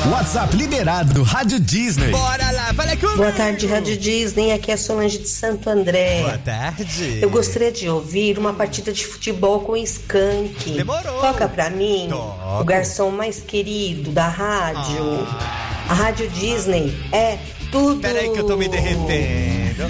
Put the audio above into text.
WhatsApp liberado do Rádio Disney. Bora lá, fala comigo. Boa tarde, Rádio Disney. Aqui é a Solange de Santo André. Boa tarde. Eu gostaria de ouvir uma partida de futebol com Skank. Demorou. Toca pra mim. Toco. O garçom mais querido da rádio. A Rádio Disney é tudo. Peraí que eu tô me derretendo.